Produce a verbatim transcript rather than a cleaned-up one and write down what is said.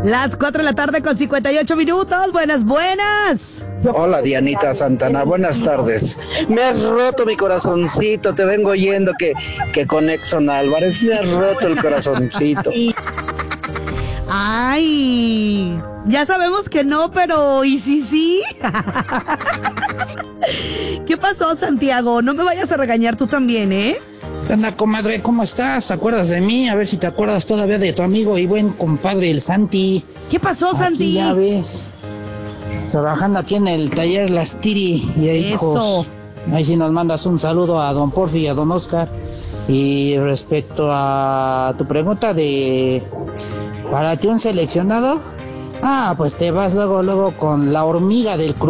Las cuatro de la tarde con cincuenta y ocho minutos. Buenas, buenas. Hola Dianita Santana, buenas tardes. Me has roto mi corazoncito, te vengo oyendo que, que con Exxon Álvarez me has roto el corazoncito. Ay, ya sabemos que no, pero ¿y si sí? ¿Qué pasó, Santiago? No me vayas a regañar tú también, ¿eh? ¿Qué onda, comadre? ¿Cómo estás? ¿Te acuerdas de mí? A ver si te acuerdas todavía de tu amigo y buen compadre, el Santi. ¿Qué pasó, Santi? Aquí ya ves, trabajando aquí en el taller Las Tiri y ahí, hijos. Ahí sí nos mandas un saludo a don Porfi y a don Oscar. Y respecto a tu pregunta de ¿para ti un seleccionado? Ah, pues te vas luego, luego con la hormiga del Cruz